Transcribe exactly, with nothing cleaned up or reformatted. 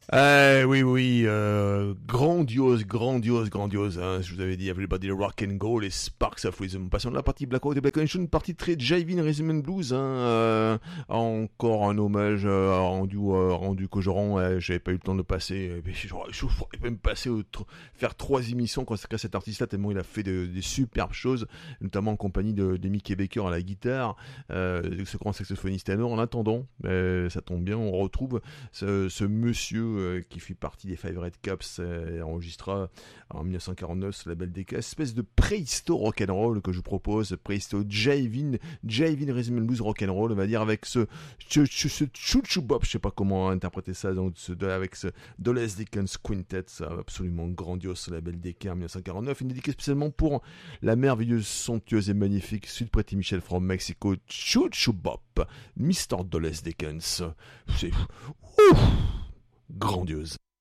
Eh oui, oui, euh, grandiose, grandiose, grandiose. Hein, je vous avais dit, Everybody Rock and Go, les Sparks of Rhythm. Passons de la partie Black Hawk et Black Nation, une partie très jiving Rhythm and Blues. Hein, euh, encore un hommage euh, rendu, euh, rendu Cogeron. Euh, j'avais pas eu le temps de le passer. Euh, je pourrais même passer au, faire trois émissions consacrées à cet artiste-là tellement il a fait de, des superbes choses, notamment en compagnie de, de Mickey Baker à la guitare, euh, ce grand saxophoniste ténor. En attendant, euh, ça tombe bien, on retrouve ce, ce monsieur euh, qui fit partie des Five Red Caps, euh, enregistra en dix-neuf cent quarante-neuf sur la label D K, espèce de préhisto rock'n'roll que je vous propose, préhisto jiving, jiving rhythm and blues rock'n'roll, on va dire, avec ce ce ce chouchou bop, je sais pas comment interpréter ça, donc ce, avec ce Doles Dickens Quintet, ça absolument grandiose sur la label D K en dix-neuf cent quarante-neuf, une dédicace spécialement pour la merveilleuse, somptueuse et magnifique Sweet Pretty Michelle from Mexico, chouchou bop, mister Doles Dickens, c'est ouf, grandiose.